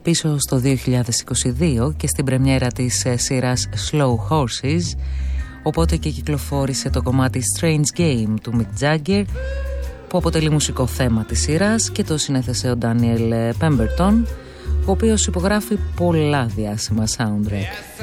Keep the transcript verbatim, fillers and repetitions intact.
πίσω στο δύο χιλιάδες είκοσι δύο και στην πρεμιέρα της σειράς Slow Horses, οπότε και κυκλοφόρησε το κομμάτι Strange Game του Mick Jagger, που αποτελεί μουσικό θέμα της σειράς και το συνέθεσε ο Daniel Pemberton, ο οποίος υπογράφει πολλά διάσημα soundtrack.